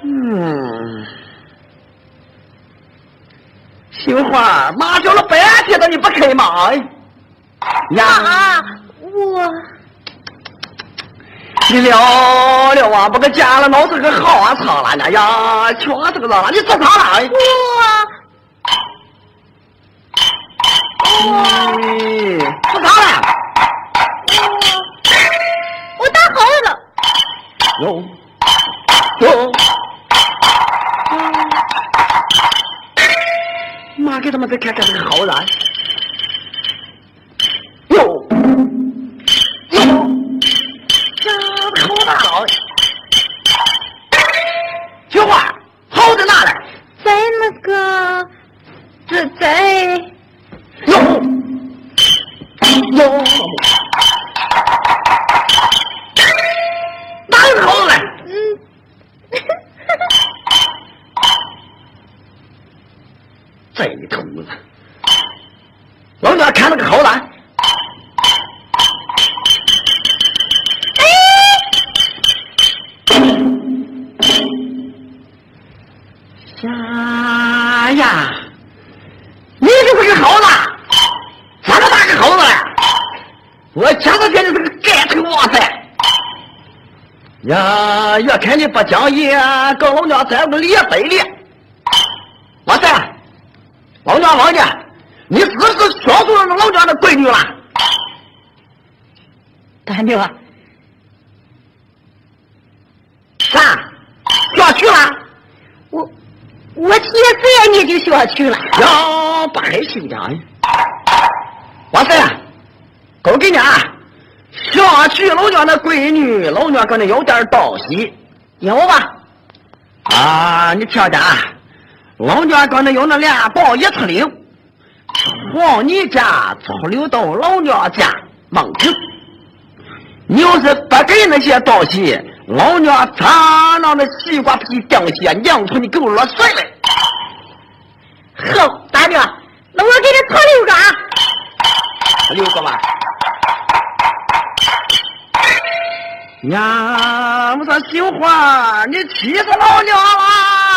杏花，妈叫了半天了，你不开吗？ 呀，我。 你聊聊啊，把个家了，脑子个好啊，操了呢呀！瞧这个了，你做啥了？做啥了？ 我打好了。 有。妈给他们再看看这个好人。好大好，菊花好在哪里？ 在那个，在有，哪有好嘞？这头子，老娘看了个好人。呀，你就是个猴子，这么大个猴子了！我前两天就是个盖头哇塞！呀，越看你不讲义，跟老娘在个脸对脸。哇塞，老娘王家，你是不是小住老娘的闺女了？ 干女儿， 啥？小去了？ 我7岁你就学去了。 呀，不害羞的。哇塞，够给你啊！小去老娘的闺女，老娘跟你有点道喜，有吧？啊，你听着啊，老娘跟你有那2宝一出溜，从你家出溜到老娘家门口。你要是不给那些道喜，老娘常让那西瓜皮掉下，娘头你给我落水了。 好，大娘，那我给你搓6个啊。 6个吧。呀，我说杏花，你气死老娘了！